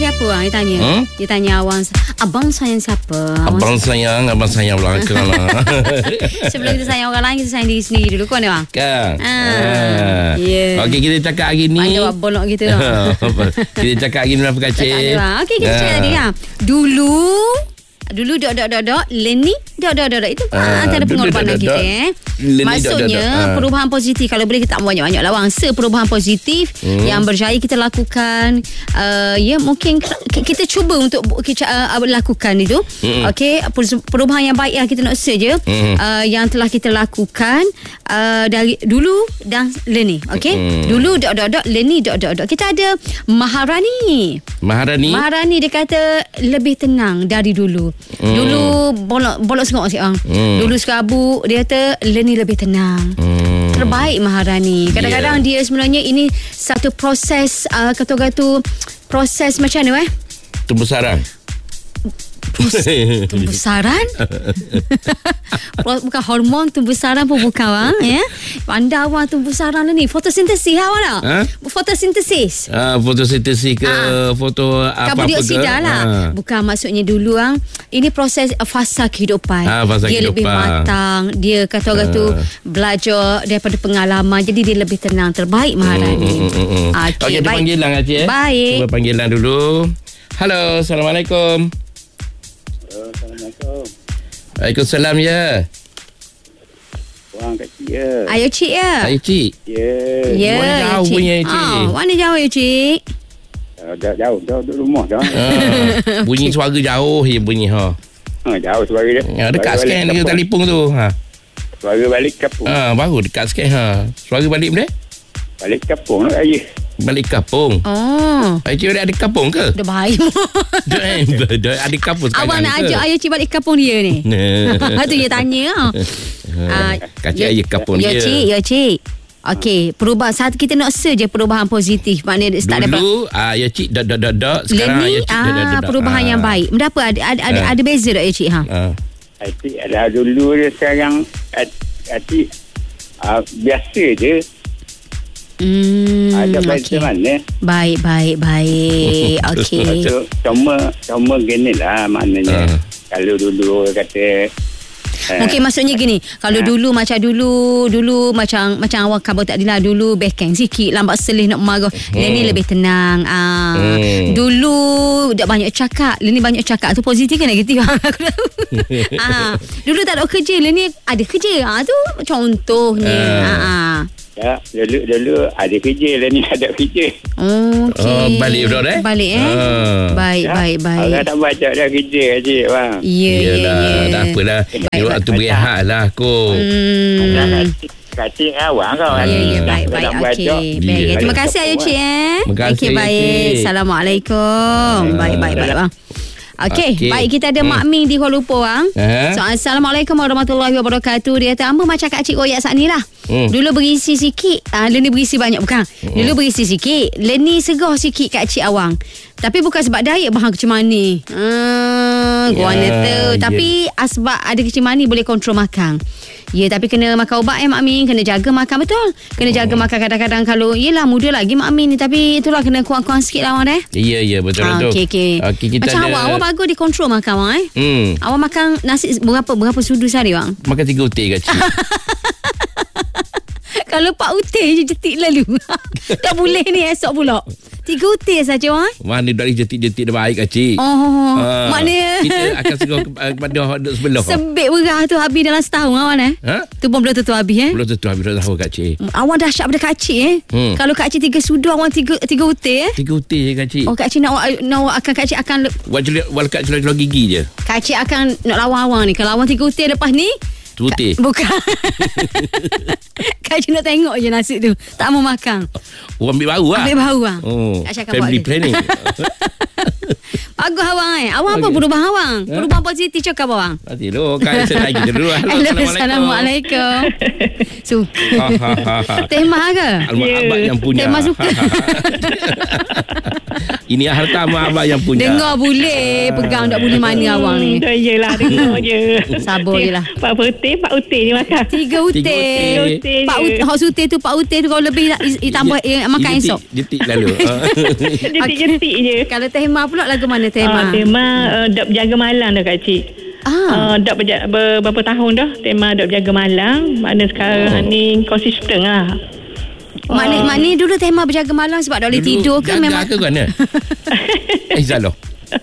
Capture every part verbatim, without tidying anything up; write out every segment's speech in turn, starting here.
siapa Wang? Dia tanya. Hmm? Dia tanya awang, abang sayang siapa? Abang sayang, abang sayang belakang lah. Sebelum kita sayang orang lain, kita sayang diri sendiri dulu. Kan Wang? Kan? Ah, yeah. Okey, kita cakap hari ni. Mana buat bolok gitu. Kita cakap hari ni apa kacik? Okey, kita cakap tadi ha. Dulu Dulu dok dok dok dok Lenny dok dok dok dok itu uh, antara pengorbanan kita eh. Lenny, Maksudnya dok, dok, dok. Uh. perubahan positif. Kalau boleh kita banyak-banyak lawang seperubahan positif hmm. yang berjaya kita lakukan. uh, Ya mungkin kita cuba untuk kita uh, lakukan itu. hmm. Okey, perubahan yang baik yang kita nak saja hmm. uh, yang telah kita lakukan uh, dari dulu dan Lenny. Okey, hmm. dulu dok dok dok Lenny dok dok dok. Kita ada Maharani. Maharani Maharani dia kata lebih tenang dari dulu. Hmm. Dulu bolok bolok sengok sikit bang. Hmm. Dulu serabut, dia kata Lenny lebih tenang. Hmm. Terbaik Maharani. Kadang-kadang yeah. dia sebenarnya ini satu proses uh, kata-kata proses macam mana eh? Tumbuh sarang. Tumbuh sarang. Bukan hormon tumbuh sarang pun bukan bang ya. Anda awang tumbuh sarang ni fotosintesis awak tak? Ha? Fotosintesis. Ah, fotosintesis ke ha. foto apa-apa karbon dioksida ke? Lah. Ha. Bukan maksudnya dulu bang. Ini proses fasa kehidupan. Ha, fasa dia kehidupan. lebih matang. Dia kata orang ha. tu belajar daripada pengalaman. Jadi dia lebih tenang. Terbaik Maharani. Mm, mm, mm, mm. Okey, okay, ada baik. panggilan Acik eh? Baik. Cuba panggilan dulu. Halo, Assalamualaikum. Assalamualaikum. Waalaikumsalam ya. Wang kecil ya. Ayo cik ya. Ayo cik. Ya. Ya. Mana jauh cik. punya cik? Oh, mana jauh ya cik? Uh, jauh, jauh, jauh duduk rumah dah. Ha. Bunyi suara jauh je bunyi ha. Ha, jauh suara dia. Ya, dekat sikit dengan telefon tu ha. Suara balik kampung. Ha, baru dekat sikit ha. Suara balik boleh? Balik kampung nak lagi. Balik kampung. Oh. Ayah cik ada adik kampung ke? Dah baik. Dah adik kampung sekarang. Awak nak ajak ayah cik balik kampung dia ni? Itu dia tanya. Ha. Kacik ayah kampung ya, dia. Ya cik, ya cik. Okey, perubahan saat kita nak saja perubahan positif. Maknanya start dapat. Dulu ah ya cik dot dot dot dot sekarang ya cik dot dot dot. Perubahan yang baik. Mendapat ada ada ada, ada beza tak ya cik ha? Ha. Cik ada dulu dia sekarang cik uh, biasa je. Hmm, ada baik okay. mana? Baik, baik, baik. Okey. Cuma cuma gini lah maknanya. Uh. Kalau dulu kata Mungkin maksudnya gini, kalau ha. dulu macam dulu dulu macam macam awak khabar tak adalah dulu backhand sikit, lambat selih nak marah. Hmm. Ini lebih tenang. Ah. Hmm. Dulu tak banyak cakap, ini banyak cakap. Tu positif ke negatif? Aku tahu. ah. Dulu tak ada kerja, ini ada kerja. Ah tu contohnya. Ah. ah. Ya, dulu dulu ada kerja lah ni ada kerja. Oh, okey. Oh, balik bro eh? Balik eh. Ah. Baik, ya, baik, baik. Orang tak baca dah kerja aje bang. Ya, ya, ya. Tak apalah. Ni waktu berehat lah aku. Hmm. Kacik awang kau. Ya, ya, baik, baik. Okey. Baik. Ya. Terima kasih Ayah Cik eh. Okey, baik. Assalamualaikum. Baik, baik, baik bang. Okey, okay. Baik, kita ada hmm. Mak Ming di Kuala Lumpur bang. Uh-huh. So, Assalamualaikum warahmatullahi wabarakatuh. Dia kata, "Amba macam Kak Cik Royak saat ni lah. Hmm. Dulu berisi sikit, ah Lenny berisi banyak bukan? Hmm. Dulu berisi sikit, Lenny segah sikit Kak Cik Awang. Tapi bukan sebab diet bang kecemani. Hmm, gua yeah, tahu. Yeah. Tapi asbab ada kecemani boleh kontrol makan. Ya, tapi kena makan ubat eh Mak Min. Kena jaga makan betul. Kena jaga oh. makan kadang-kadang kalau yelah muda lagi Mak Min ni, tapi itulah kena kurang-kurang sikit lah awak eh. Ya, ya betul ah, betul. Okey okey. Okay, macam ada... awak, awak bagus dikontrol makan awak eh. Hmm. Awak makan nasi berapa berapa sudu sehari bang? Makan tiga utir Kak Cik. Kalau pak utir je jetik lalu. Tak boleh ni esok pula. Tiga utir saja bang. Mana dari jetik-jetik dah baik Kak Cik. Oh. Ha. Maknanya kita akan segera kepada duduk sebelah. Sebik berah tu habis dalam setahun awak eh. Ha? Tu pun belum tentu habis eh. Belum tentu habis dah tahu Kak Cik. Awak dahsyat pada Kak Cik eh. Hmm. Kalau Kak Cik tiga sudu awak tiga tiga utir eh. Tiga utir je Kak Cik. Oh Kak Cik nak nak akan Kak Cik akan wal kat celah-celah gigi je. Kak Cik akan nak lawan awang ni. Kalau awang tiga utir lepas ni Putih. Bukan. Kak Cik nak tengok je nasi tu. Tak mau makan. Oh, ambil baru lah. Ambil baru lah. Oh, Kak Cik akan family buat planning. Bagus awang eh. Awang apa Okey. perubahan awang? Ha? Perubahan positif cakap awang. Nanti dulu. Kan saya lagi dulu. Hello, Assalamualaikum. Suka. Tema ke? Almak abang yang punya. Tema suka. Ini harta mak abang yang punya. Dengar boleh. Pegang tak boleh mana awang ni. Hmm, yelah, dengar je. Sabar je lah. Pak Putih, Pak Utih ni makan. Tiga Tiga utir. utir. Pak utir. Hak sutir tu Pak utir tu kalau lebih i- i- tambah eh, makan Jetik- esok. Jetik lalu. Jetik-jetik je. Kalau tema pula lagu mana Ah, tema? tema uh, Dok Berjaga Malang dah Kak Cik. Ah. Uh, Dok berja- ber, berapa tahun dah tema Dok Berjaga Malang. Makna sekarang Oh. ni konsisten lah. Maknanya maknanya dulu tema berjaga malam sebab tak boleh tidur ke jaga memang? ke kan? Eh, Zaloh.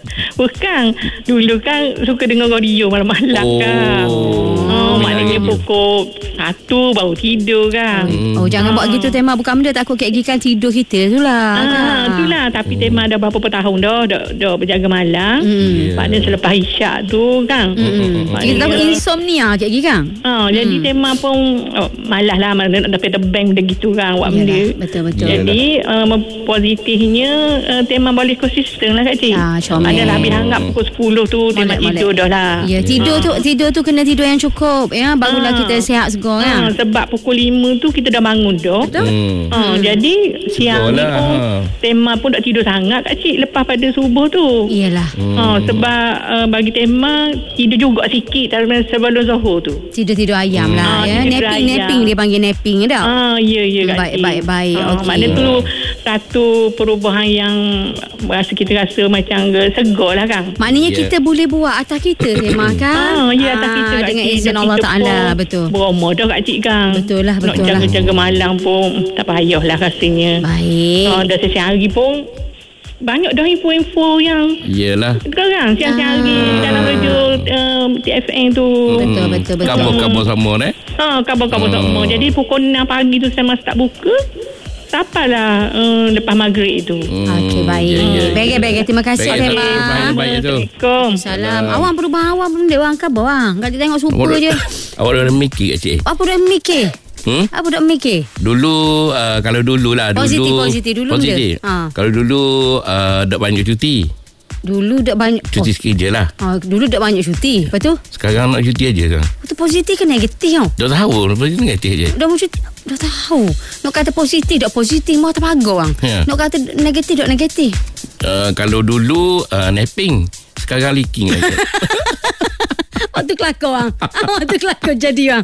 Bukan. Dulu kan suka dengar radio malam-malam Oh. kan. Oh, maknanya radio. pukul satu baru tidur kan. Hmm. Oh, jangan buat gitu tema. Bukan benda takut kek gikan tidur kita tu lah. Ah, itulah. Tapi tema dah berapa tahun dah Dok, dok berjaga malam. Hmm. Maknanya selepas isyak tu kan. Hmm. Kita takut insomnia kek gikan. Ha, jadi tema pun oh, malas lah mana nak dapat bank benda gitu kan buat benda. Yalah, betul-betul. Jadi uh, positifnya uh, tema boleh konsisten lah Kak Cik. Ah, comel. Adalah habis hangat pukul sepuluh tu tema Molek, tidur molek. dah lah. Ya, tidur tu tidur tu kena tidur yang cukup ya. Barulah Ah. kita sihat segar Ha, kan. sebab pukul lima tu kita dah bangun dah. Hmm. Ha, jadi siang ni Sekolah, pun ha. tema pun tak tidur sangat Kak Cik lepas pada subuh tu. Iyalah. Ha, sebab uh, bagi tema tidur juga sikit sebelum zuhur tu. Tidur-tidur ayam lah Ah, ya. tidur Napping ayam. napping dia panggil napping dah. Ah, ya ya Kak Baik, Cik. baik, baik. Ah, Okey. Maknanya tu satu perubahan yang rasa kita rasa macam segar lah kan. Maknanya Ya. kita boleh buat atas kita tema kan. Ah, ya atas kita Kak dengan Cik. izin Dah Allah kita Taala pun betul. Berumur dah Kak Cik kan. Betul lah, betul Nak lah. jaga-jaga malam pun tak payah lah rasanya. Baik. Ah, dah sesiang hari pun banyak dah info-info yang Yelah. sekarang siang-siang hari Ah. dalam radio um, T F M tu. Betul, betul, betul. Kabur-kabur sama eh. Ha, kabar-kabar Hmm. semua. Jadi pukul enam pagi tu saya masih tak buka. Sampailah um, lepas maghrib tu. Hmm. Okey, baik. Ya, ya, ya. Baik-baik. Terima kasih, Baik, Tema. baik, baik, baik tu. Assalamualaikum. Salam. Awang perubahan awang benda awang khabar awang. Kata tengok super Awak je. dah- Awak dah mikir Kak Cik. Apa dah mikir? Hmm? Apa dah mikir? Dulu uh, kalau dulu lah dulu Positif, positif. Dulu positif. benda. Ha. Kalau dulu uh, dak banyak cuti. Dulu dah banyak Cuti sikit je lah. Oh, dulu dah banyak cuti. Lepas tu? Sekarang nak cuti aja kan. Lepas tu positif ke negatif tau? Dah tahu lepas ni negatif je. Dah mau cuti. Dah tahu. Nak kata positif tak positif mah terpagar orang. Ya. Nak kata negatif tak negatif. Uh, kalau dulu uh, napping, sekarang leaking aja. Waktu kelakar orang. Waktu kelakar jadi orang.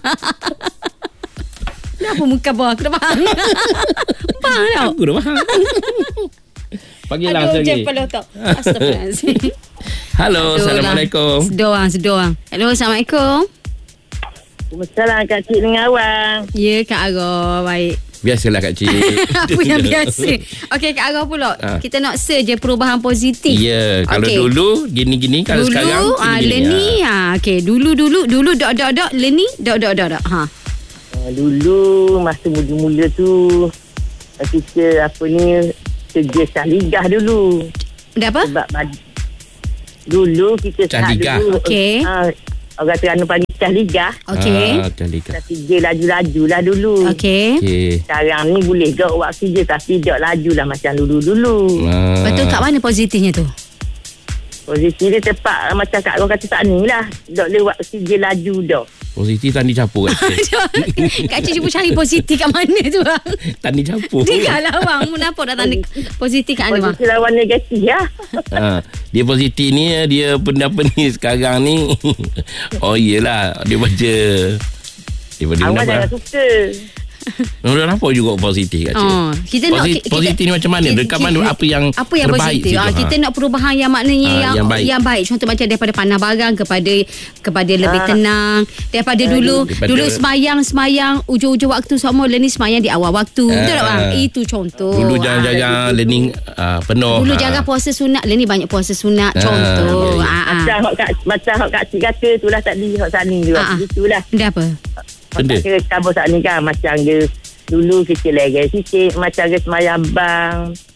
Kenapa muka bawah? Aku dah faham. Faham tau? Aku dah faham. Panggillah Aduh, lagi. je peluh tau. Astaghfirullahaladzim. Halo, Assalamualaikum. Sedar orang, sedar orang. Hello, Assalamualaikum. Waalaikumsalam Kak Cik dengan awang. Ya, Kak Ara. Baik. Biasalah Kak Cik. Apa yang biasa. Okey, Kak Ara pula. Ha. Kita nak search je perubahan positif. Ya, kalau Okey. dulu gini-gini, kalau Dulu, sekarang ah, gini-gini. Leni, ah, okey. Dulu, dulu, dulu, dot, dot, dot. Leni, dot, dot, dot, dot. Ha. Uh, dulu masa mula-mula tu uh, kita apa ni kerja sahligah dulu. Dah apa? Sebab bagi, dulu kita sah Sahligah. dulu. Okey. Uh, orang Terengganu panggil sahligah. Okey. Ah, Kalika. Kita kerja laju-laju lah dulu. Okey. Okey. Sekarang ni boleh gak buat kerja tapi tak laju lah macam dulu-dulu. Ah. Lepas tu kat mana positifnya tu? Posisi dia tepat uh, macam Kak Ron kata tak ni lah. Tak boleh buat kerja laju dah. Positif tani capur Kak Cik. Kak Cik cuba cari positif kat mana tu bang? Tani capur. Dengarlah bang. Kenapa dah tanda positif kat mana bang? Posisi lawan negatif ya. Ha, dia positif ni dia benda apa ni sekarang ni. Oh iyalah dia baca dia baca Awak benda jangan apa. suka. Orang nampak juga positif Kak Cik. Oh, kita nak Posit- kita, positif ni macam mana? Dekat mana apa yang apa yang terbaik positif? situ? Ah, Ha. kita nak perubahan yang maknanya Ah, yang yang baik. yang baik. Contoh macam daripada panah barang kepada kepada lebih Ah. tenang. Daripada dulu Daripada- dulu semayang semayang ujung-ujung waktu semua ni semayang di awal waktu. Betul tak bang? Ah. Itu contoh. Dulu Ah. jarang-jarang learning uh, penuh. Dulu ha. jaga puasa sunat, lah ni banyak puasa sunat. Ah, Contoh. ya, ya. Ah, ah. Macam hok kak macam hok kak cik kata itulah tadi hok sani juga Ah, ah. gitulah. Dah apa? Benda. Kira kabur sani kan macam dia dulu kita lagi sikit macam dia semayang bang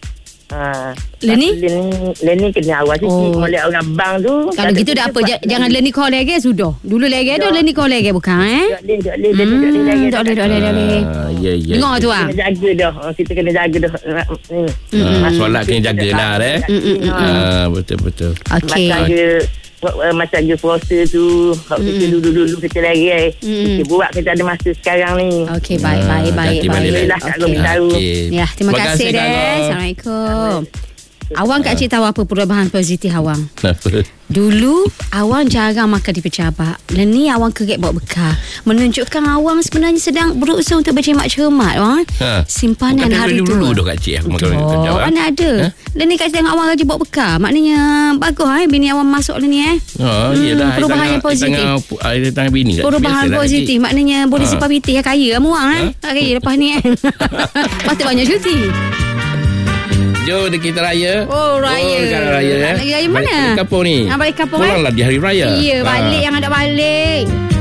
Ha, Learning? Learning, learning kena awal sikit. Oh. Oleh orang bang tu. Kalau gitu dah apa, j- jangan learning call lagi sudah. Dulu lagi ada learning call lagi bukan eh? Tak boleh, tak boleh, tak boleh, tak boleh lagi. Tak boleh, tak boleh, tak boleh. Ah, ya, ya. Dengar tu ah. Kena jaga dah. Kita kena jaga dah. Ni. Ah, solat kena jaga lah eh. Ah, betul betul. Okey. Macam dia uh, macam dia puasa tu, mm. kita dulu-dulu kita lagi eh. Mm. Kita buat kita ada masa sekarang ni. Okey, baik, baik, baik, Cantik balik, baik. Alhamdulillah, Kak Long tahu. Okey. Ya, terima, Terima kasih, kasih, Kak Des. Long. Assalamualaikum. Awang Kak Cik tahu apa perubahan positif Awang? Kenapa? Dulu Awang jarang makan di pejabat. Dan ni Awang kerek bawa bekal, menunjukkan Awang sebenarnya sedang berusaha untuk berjimat cermat. Awang Ha. simpanan Bukan hari tu. dulu dah Kak Cik aku makan Oh, pejabat. mana ada. Ha? Dan ni Kak Cik tengok Awang rajin bawa bekal. Maknanya bagus eh bini Awang masuk ni eh. Oh, Hmm, iyalah. perubahan yang positif. Air tangan bini. Kak Cik. Perubahan Biasalah, Kak positif Cik. maknanya boleh Ha. simpan pitih yang kaya lah muang eh. Tak kaya lepas ni eh. Patut banyak cuti. Jom kita raya. Oh, raya. Oh, dekat raya eh. Lagi raya mana? Balik kampung ni. Ah, balik kampung, eh? Pulanglah di hari raya. Ya, Ha. balik yang ada balik.